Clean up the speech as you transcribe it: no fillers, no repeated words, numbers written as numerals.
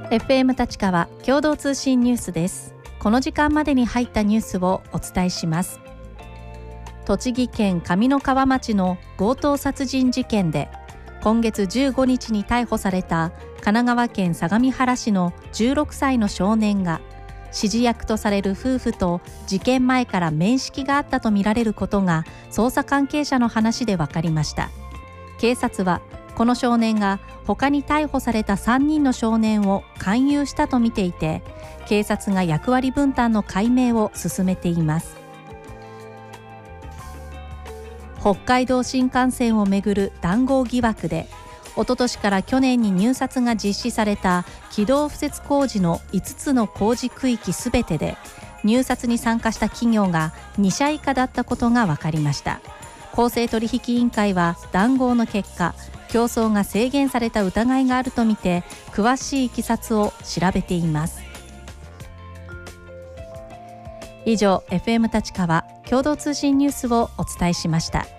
FM 立川共同通信ニュースです。この時間までに入ったニュースをお伝えします。栃木県上三川町の強盗殺人事件で、今月15日に逮捕された神奈川県相模原市の16歳の少年が、指示役とされる夫婦と事件前から面識があったとみられることが捜査関係者の話で分かりました。警察はこの少年が他に逮捕された3人の少年を勧誘したとみていて、警察が役割分担の解明を進めています。北海道新幹線をめぐる談合疑惑で、おととしから去年に入札が実施された軌道敷設工事の5つの工事区域すべてで、入札に参加した企業が2社以下だったことが分かりました。公正取引委員会は談合の結果、競争が制限された疑いがあるとみて、詳しいいきさつを調べています。以上、FM 立川共同通信ニュースをお伝えしました。